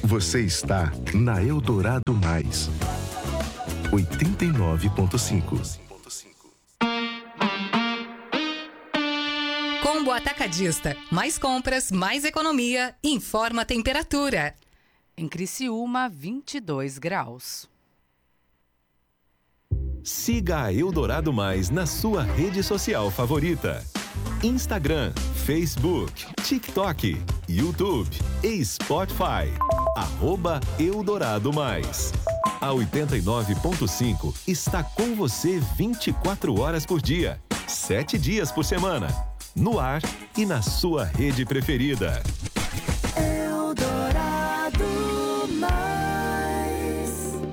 Você está na Eldorado Mais 89.5. Combo Atacadista. Mais compras, mais economia. Informa a temperatura. Em Criciúma, 22 graus. Siga a Eldorado Mais na sua rede social favorita. Instagram, Facebook, TikTok, YouTube e Spotify. @Eldorado Mais. A 89.5 está com você 24 horas por dia, 7 dias por semana. No ar e na sua rede preferida. Eldorado Mais.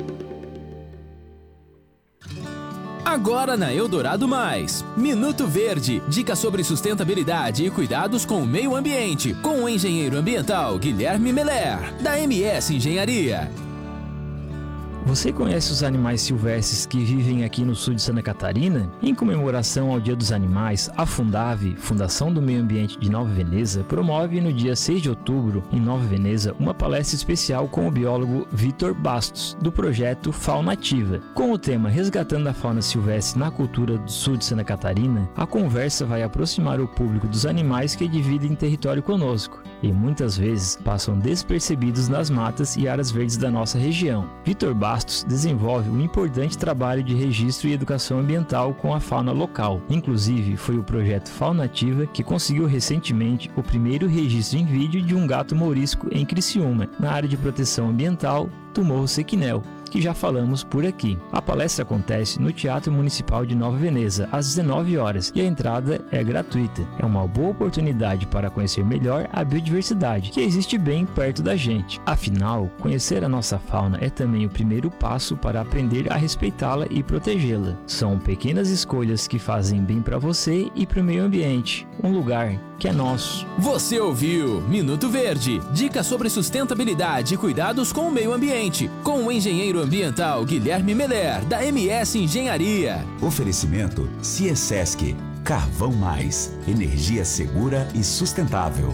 Agora na Eldorado Mais, Minuto Verde, dicas sobre sustentabilidade e cuidados com o meio ambiente, com o engenheiro ambiental Guilherme Meller, da MS Engenharia. Você conhece os animais silvestres que vivem aqui no sul de Santa Catarina? Em comemoração ao Dia dos Animais, a Fundave, Fundação do Meio Ambiente de Nova Veneza, promove no dia 6 de outubro, em Nova Veneza, uma palestra especial com o biólogo Vitor Bastos, do projeto Fauna Ativa. Com o tema Resgatando a Fauna Silvestre na Cultura do Sul de Santa Catarina, a conversa vai aproximar o público dos animais que dividem território conosco e muitas vezes passam despercebidos nas matas e áreas verdes da nossa região. Vitor Bastos desenvolve um importante trabalho de registro e educação ambiental com a fauna local. Inclusive, foi o projeto Fauna Ativa que conseguiu recentemente o primeiro registro em vídeo de um gato mourisco em Criciúma, na área de proteção ambiental do Morro Sequinel, que já falamos por aqui. A palestra acontece no Teatro Municipal de Nova Veneza, às 19 horas, e a entrada é gratuita. É uma boa oportunidade para conhecer melhor a biodiversidade, que existe bem perto da gente. Afinal, conhecer a nossa fauna é também o primeiro passo para aprender a respeitá-la e protegê-la. São pequenas escolhas que fazem bem para você e para o meio ambiente, um lugar que é nosso. Você ouviu Minuto Verde, dicas sobre sustentabilidade e cuidados com o meio ambiente, com o engenheiro ambiental Guilherme Meller, da MS Engenharia. Oferecimento Ciesesc, Carvão Mais, energia segura e sustentável.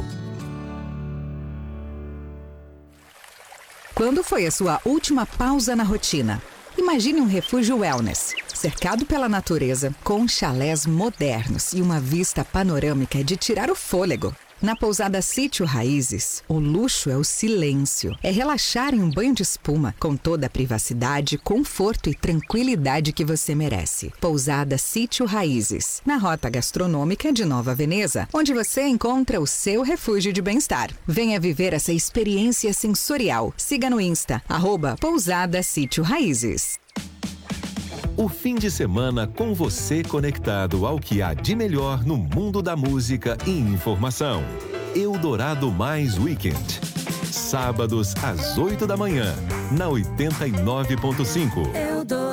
Quando foi a sua última pausa na rotina? Imagine um refúgio wellness, cercado pela natureza, com chalés modernos e uma vista panorâmica de tirar o fôlego. Na pousada Sítio Raízes, o luxo é o silêncio. É relaxar em um banho de espuma, com toda a privacidade, conforto e tranquilidade que você merece. Pousada Sítio Raízes, na rota gastronômica de Nova Veneza, onde você encontra o seu refúgio de bem-estar. Venha viver essa experiência sensorial. Siga no Insta, @Pousada Sítio Raízes. O fim de semana com você conectado ao que há de melhor no mundo da música e informação. Eldorado Mais Weekend. Sábados às 8 da manhã, na 89.5.